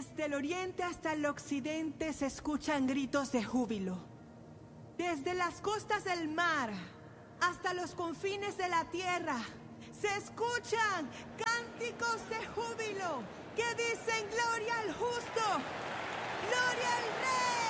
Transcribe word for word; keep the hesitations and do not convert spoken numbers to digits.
Desde el oriente hasta el occidente se escuchan gritos de júbilo. Desde las costas del mar hasta los confines de la tierra se escuchan cánticos de júbilo que dicen gloria al justo, gloria al Rey.